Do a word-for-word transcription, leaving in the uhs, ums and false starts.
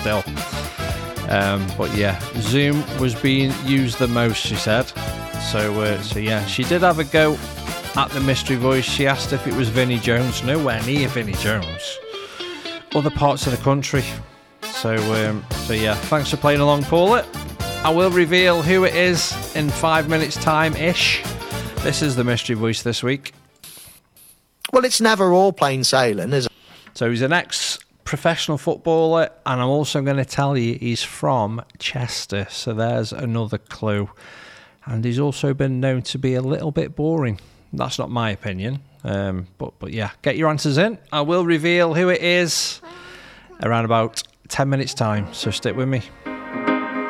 still. Um, but yeah, Zoom was being used the most, she said. So, uh, so yeah, she did have a go at the mystery voice. She asked if it was Vinnie Jones. Nowhere near Vinnie Jones. Other parts of the country. So, um, so yeah, thanks for playing along, Paula. I will reveal who it is in five minutes' time-ish. This is the mystery voice this week. Well, it's never all plain sailing, is it? So he's an ex-professional footballer, and I'm also going to tell you he's from Chester. So there's another clue. And he's also been known to be a little bit boring. That's not my opinion. Um, but, but yeah, get your answers in. I will reveal who it is around about ten minutes' time. So stick with me.